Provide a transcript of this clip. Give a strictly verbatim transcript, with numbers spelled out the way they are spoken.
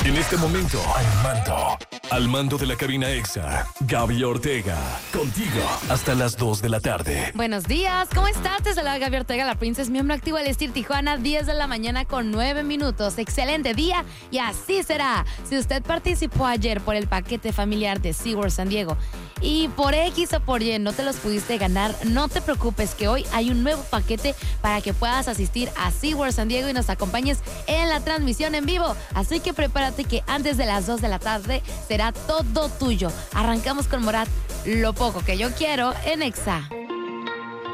En este momento, al mando, al mando de la cabina EXA, Gaby Ortega, contigo hasta las dos de la tarde. Buenos días, ¿cómo estás? Te saluda Gaby Ortega, la Princess, miembro activo del Estir Tijuana, diez de la mañana con nueve minutos. Excelente día y así será. Si usted participó ayer por el paquete familiar de SeaWorld San Diego y por X o por Y no te los pudiste ganar, no te preocupes que hoy hay un nuevo paquete para que puedas asistir a SeaWorld San Diego y nos acompañes en la transmisión en vivo. Así que prepárate que antes de las dos de la tarde será todo tuyo. Arrancamos con Morat, Lo Poco Que Yo Quiero en EXA.